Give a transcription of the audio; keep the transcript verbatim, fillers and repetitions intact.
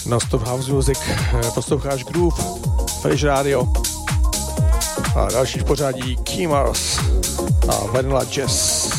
Non-stop house music, posloucháš Groove, Fresh Radio a další v pořadí Key Mars a Vanilla Jazz.